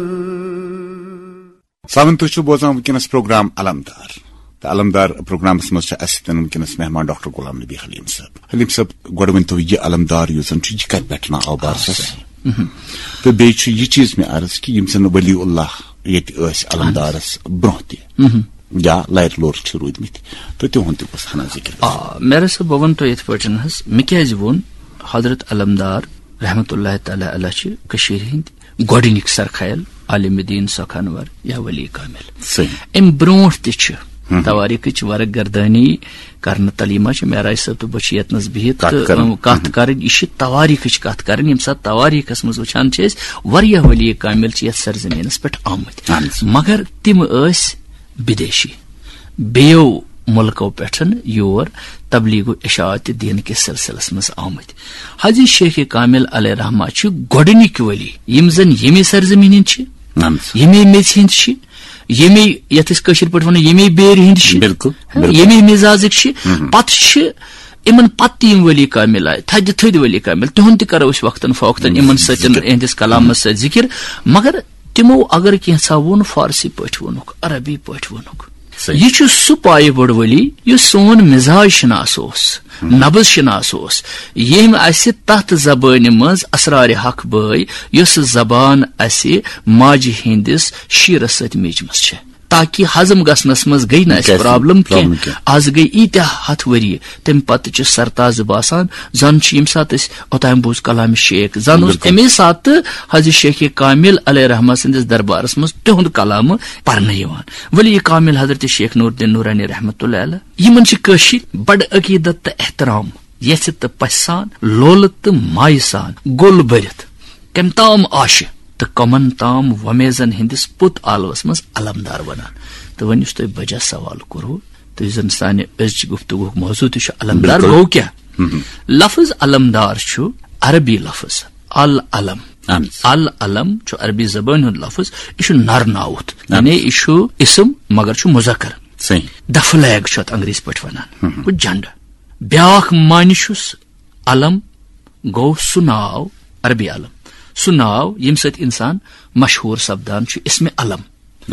سامن تُہۍ چھِو بوزان وٕنکیٚنس پروگرام علمدار تہٕ علمدار پروگرامس منٛز چھِ اَسہِ سۭتۍ وٕنکیٚنس مہمان ڈاکٹر غلام نبی حلیم صٲب گۄڈٕ ؤنۍتو یہِ علمدار یُس زن چھُ یہِ کتہِ پٮ۪ٹھ آو بارسس تہٕ بیٚیہِ چھُ یہِ چیٖز مےٚ عرض کہِ یِم زن ولی اللہ ییٚتہِ ٲسۍ علمدارس برونٛہہ تہِ یا لارِ لور چھِ روٗدمٕتۍ تہٕ تِہُنٛد تہِ گوٚژھ ہنا ذِکر. میرا صٲب بہٕ وَنہٕ تۄہہِ یِتھ پٲٹھۍ حظ مےٚ کیازِ ووٚن حضرت علمدار رحمتہ اللہ تعالیٰ علیہ چھِ کٔشیٖرِ ہٕنٛدۍ گۄڈٕنِکۍ سرخیل عالم دین سکھانور یا ولی کامل. امہِ برونٛٹھ تہِ چھِ تواریٖخٕچ ورق گردٲنی کرنہٕ تلیمہ چھِ معراج صٲب تہٕ بہٕ چھِ ییٚتنس بِہِتھ کتھ کرٕنۍ. یہِ چھِ تواریٖخٕچ کتھ کرٕنۍ. ییٚمہِ ساتہٕ تواریٖخس منٛز وٕچھان چھِ أسۍ واریاہ ولی کامل چھِ یتھ سرزمیٖنس پٮ۪ٹھ آمٕتۍ مگر تِم ٲسۍ بدیشی بیٚیو مُلکو پٮ۪ٹھ یور تبلیغ و اشاعت دین کِس سلسلس منٛز آمٕتۍ. حضرت شیخ کامل علیہ رحمہ چھِ گۄڈٕنِکۍ ولی یِم زن ییٚمے سرزمیٖن ہٕنٛدۍ چھِ ییٚمے میژِ ہٕنٛدۍ چھِ ییٚمے یتھ أسۍ کٲشِر پٲٹھۍ ونو ییٚمے بیرِ ہٕنٛدۍ چھِ ییٚمے مزازٕکۍ چھِ پتہٕ چھِ یِمن پتہٕ تہِ یِم ولی کامل آیہِ تھدِ تھدِ ولی کامل تِہُنٛد تہِ کرو أسۍ وقتن فوقتن یِمن سۭتۍ یِہنٛدِس کلامس سۭتۍ ذِکر مگر تِمو اگر کینٛژھا ووٚن فارسی پٲٹھۍ ووٚنُکھ عربی پٲٹھۍ ووٚنُکھ. یہِ چھُ سُہ پایہِ بٔڑ ولی یُس سون مزاج شناس اوس نبض شناس اوس ییٚمۍ اسہِ تتھ زبٲنہِ منٛز اسرارِ حق بٲے یۄس زبان اسہِ ماجہِ ہٕنٛدِس شیٖرس سۭتۍ میٖجمٕژ چھےٚ تاکہِ ہضم گژھنس منٛز گٔیہِ نہٕ اسہِ پرابلم کینٛہہ. آز گٔیہِ ییٖتیاہ 100 ؤری تمہِ پتہٕ چھِ سرتازٕ باسان زن چھِ ییٚمہِ ساتہٕ أسۍ اوٚتام بوٗز کلامِ شیخ زن اوس تمے ساتہٕ حضرت شیخ کامل علیہ رحمہ سٕنٛدِس دربارس منٛز تِہُنٛد کلامہٕ پرنہٕ یِوان. ولی کامل حضرت شیخ نور الدین نورانی رحمتہ اللہ علیہ یِمن چھِ کٲشِرۍ بڑٕ عقیدت تہٕ احترام یژھِ تہٕ پژھِ سان لولہٕ تہٕ مایہِ سان گوٚل بٔرِتھ کمہِ تام آشہِ تہٕ کمن تام وۄمیزن ہٕنٛدِس پوٚت عالوس منٛز علمدار ونان. تہٕ وۄنۍ یُس تۄہہِ بجا سوال کوٚروٕ تہٕ یُس زن سانہِ أزچہِ گفتگوٗک موضوٗع تہِ چھُ علمدار گوٚو کیٛاہ. لفظ علمدار چھُ عربی لفظ العلم. العلم چھُ عربی زبٲنۍ ہُنٛد لفظ یہِ چھُ نر ناوُت یعنی یہِ چھُ اسم مگر چھُ مُذکر. د فلیگ چھُ اتھ انگریزی پٲٹھۍ ونان گوٚو جنڈٕ. بیاکھ معنی چھُس علم گوٚو سُہ ناو عربی علم سُہ ناو ییٚمہِ سۭتۍ انسان مشہوٗر سپدان چھُ اسمِ علم.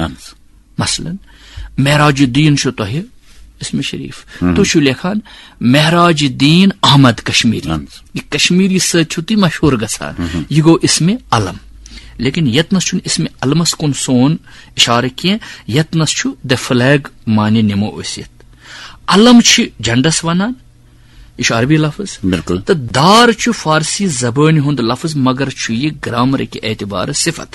مثلاً معراج الدین چھُ تۄہہِ اسمِ شریف تُہۍ چھِو لیکھان معراج الدین احمد کشمیری یہِ کشمیری سۭتۍ چھُو تُہۍ مشہوٗر گژھان یہِ گوٚو اسمِ علم. لیکن یتنس چھُنہٕ اسمِ علمس کُن سون اشارٕ کینٛہہ یتنس چھُ د فلیگ معنی نِمو أسۍ یتھ. علم چھِ جنڈس ونان یہِ چھُ عربی لفظ تہٕ دار چھُ فارسی زبٲنۍ ہُنٛد لفظ مگر چھُ یہِ گرامرٕکہِ اعتبارٕ صفت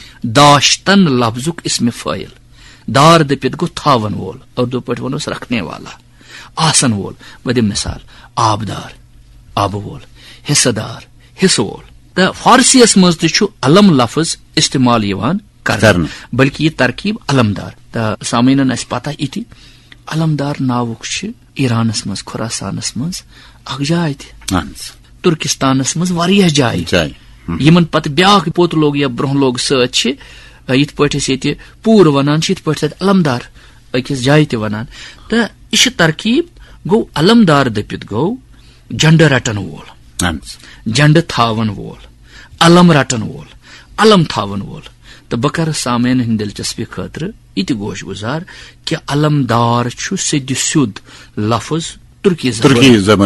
داشتن لفظُک اسمِ فٲیل. دار دٔپِتھ گوٚو تھاون وول اردو پٲٹھۍ ونوس رکھنے والا آسن وول بہٕ دِمہٕ مثال آبدار آبہٕ وول حصہٕ دار حصہٕ وول. تہٕ فارسیس منٛز تہِ چھُ علم لفظ استعمال یِوان کرنہٕ بلکہِ یہِ ترکیب علمدار. تہٕ سامعیٖنن آسہِ پتہ یہِ تہِ علمدار ناوُک چھِ ایرانس منٛز خُراسانس منٛز اکھ جاے تہِ تُرکستانس منٛز واریاہ جایہِ یِمن پتہٕ بیاکھ پوٚت لوگ یا برونٛہہ لوگ سۭتۍ چھِ یِتھ پٲٹھۍ أسۍ ییٚتہِ پوٗرٕ ونان چھِ یِتھ پٲٹھۍ تتہِ علمدار أکِس جایہِ تہِ ونان. تہٕ یہِ چھِ ترکیب گوٚو علمدار دٔپِتھ گوٚو جنڈٕ رٹن وول جنڈٕ تھاون وول علم رٹن وول علم تھاون وول. تہٕ بہٕ کرٕ سامعیٖنن ہٕنٛدِ دلچسپی خٲطرٕ یہِ تہِ گوش گُزار کہِ علمدار چھُ سیٚدِ سیوٚد لفظ تُرکی زبان